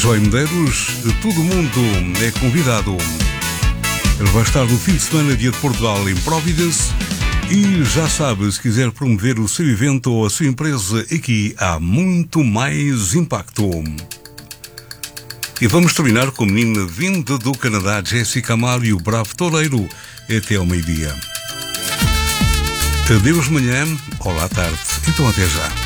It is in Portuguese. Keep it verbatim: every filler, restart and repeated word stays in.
Joy Medeiros, todo mundo é convidado. Ele vai estar no fim de semana dia de Portugal em Providence e já sabe, se quiser promover o seu evento ou a sua empresa, aqui há muito mais impacto. E vamos terminar com a menina vinda do Canadá, Jéssica Amália e o Bravo Toleiro, até ao meio-dia. Adeus manhã, olá tarde, então até já.